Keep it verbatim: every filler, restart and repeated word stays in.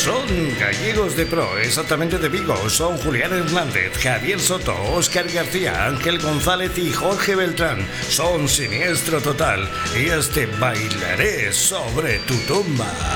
Son gallegos de pro, exactamente de Vigo. Son Julián Hernández, Javier Soto, Óscar García, Ángel González y Jorge Beltrán. Son Siniestro Total. Y este Bailaré sobre tu tumba.